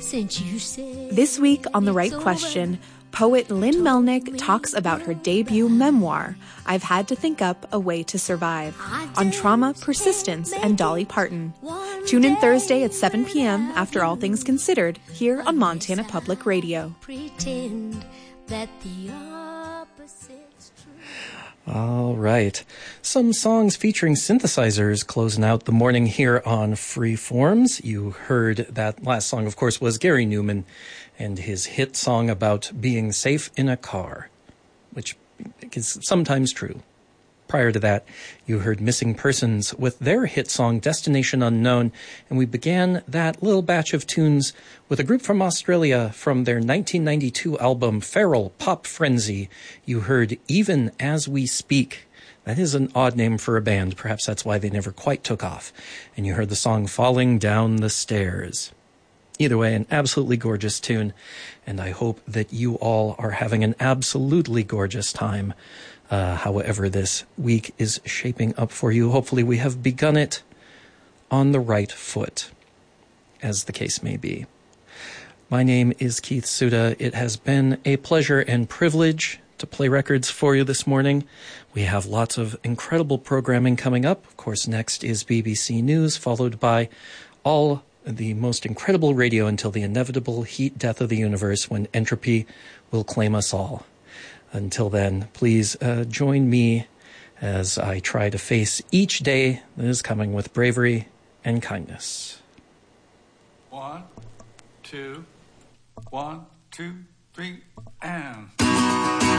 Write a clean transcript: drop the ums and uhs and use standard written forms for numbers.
since you said This week on The Right it's Question, over. poet Lynn Melnick talks about her debut memoir, I've Had to Think Up a Way to Survive, on trauma, persistence, and Dolly Parton. Tune in Thursday at 7 p.m. after All Things Considered, here on Montana Public Radio. Pretend that the opposite's true. All right. Some songs featuring synthesizers closing out the morning here on Freeforms. You heard that last song, of course, was Gary Newman and his hit song about being safe in a car, which is sometimes true. Prior to that, you heard Missing Persons with their hit song Destination Unknown, and we began that little batch of tunes with a group from Australia from their 1992 album Feral Pop Frenzy. You heard Even As We Speak. That is an odd name for a band. Perhaps that's why they never quite took off. And you heard the song Falling Down the Stairs. Either way, an absolutely gorgeous tune, and I hope that you all are having an absolutely gorgeous time, however this week is shaping up for you. Hopefully we have begun it on the right foot, as the case may be. My name is Keith Suda. It has been a pleasure and privilege to play records for you this morning. We have lots of incredible programming coming up. Of course, next is BBC News, followed by all the most incredible radio until the inevitable heat death of the universe when entropy will claim us all. Until then, please join me as I try to face each day that is coming with bravery and kindness. 1, 2, 1, 2, 3, and...